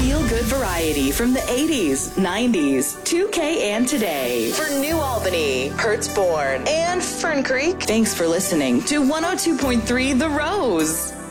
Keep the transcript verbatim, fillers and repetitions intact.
feel-good variety from the eighties, nineties, two K, and today. For New Albany, Hertzborn, and Fern Creek, thanks for listening to one oh two point three The Rose.